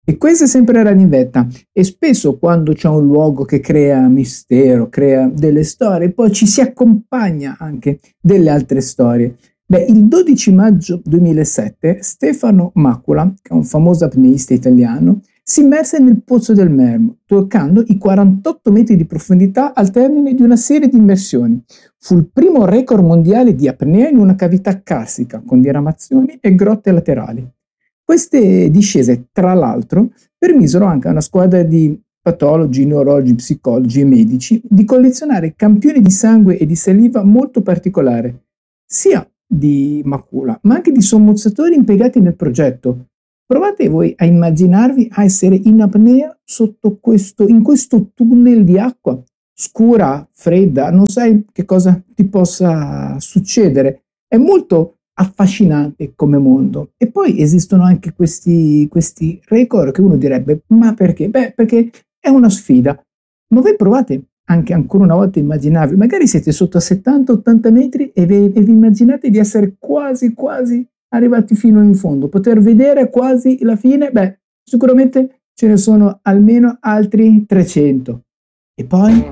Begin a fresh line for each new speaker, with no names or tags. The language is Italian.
E questa è sempre la navetta. E spesso quando c'è un luogo che crea mistero, crea delle storie, poi ci si accompagna anche delle altre storie. Beh, il 12 maggio 2007 Stefano Macula, che è un famoso apneista italiano, si immerse nel Pozzo del Mermo, toccando i 48 metri di profondità al termine di una serie di immersioni. Fu il primo record mondiale di apnea in una cavità carsica, con diramazioni e grotte laterali. Queste discese, tra l'altro, permisero anche a una squadra di patologi, neurologi, psicologi e medici di collezionare campioni di sangue e di saliva molto particolare, sia di Macula, ma anche di sommozzatori impiegati nel progetto. Provate voi a immaginarvi a essere in apnea in questo tunnel di acqua, scura, fredda, non sai che cosa ti possa succedere. È molto affascinante come mondo. E poi esistono anche questi record che uno direbbe, ma perché? Beh, perché è una sfida. Ma voi provate anche ancora una volta a immaginarvi, magari siete sotto a 70-80 metri e vi immaginate di essere quasi arrivati fino in fondo, poter vedere quasi la fine, beh, sicuramente ce ne sono almeno altri 300. E poi